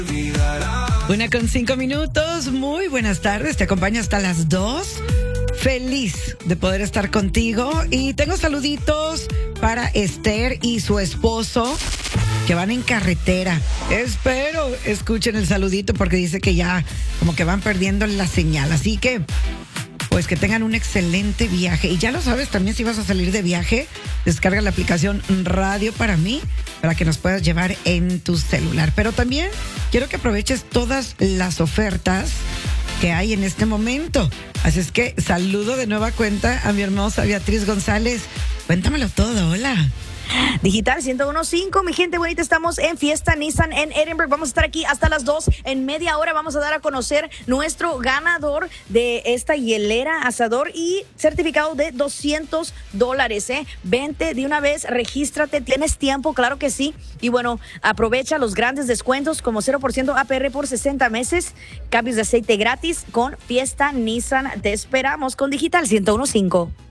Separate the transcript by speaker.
Speaker 1: 1:05. Muy buenas tardes. Te acompaño hasta las 2. Feliz de poder estar contigo. Y tengo saluditos para Esther y su esposo que van en carretera. Espero escuchen el saludito porque dice que ya como que van perdiendo la señal. Así que pues que tengan un excelente viaje. Y ya lo sabes, también si vas a salir de viaje, descarga la aplicación Radio para mí para que nos puedas llevar en tu celular. Pero también quiero que aproveches todas las ofertas que hay en este momento. Así es que saludo de nueva cuenta a mi hermosa Beatriz González. Cuéntamelo todo, hola.
Speaker 2: Digital 101.5, mi gente bonita, estamos en Fiesta Nissan en Edinburgh. Vamos a estar aquí hasta las 2. En media hora vamos a dar a conocer nuestro ganador de esta hielera asador y certificado de $200. Vente de una vez, regístrate, tienes tiempo, claro que sí. Y bueno, aprovecha los grandes descuentos como 0% APR por 60 meses, cambios de aceite gratis con Fiesta Nissan. Te esperamos con Digital 101.5.